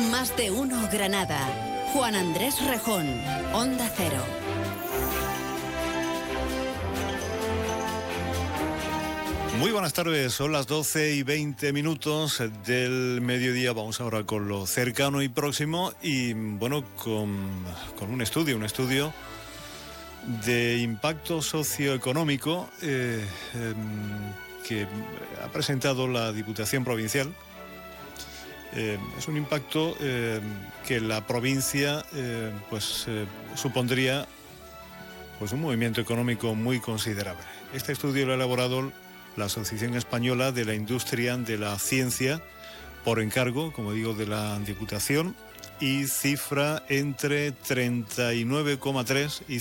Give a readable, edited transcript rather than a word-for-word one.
Más de uno Granada. Juan Andrés Rejón, Onda Cero. Muy buenas tardes, son las 12:20 del mediodía. Vamos ahora con lo cercano y próximo y bueno, con un estudio de impacto socioeconómico que ha presentado la Diputación Provincial. Es un impacto que la provincia supondría un movimiento económico muy considerable. Este estudio lo ha elaborado la Asociación Española de la Industria de la Ciencia, por encargo, como digo, de la Diputación, y cifra entre 39,3 y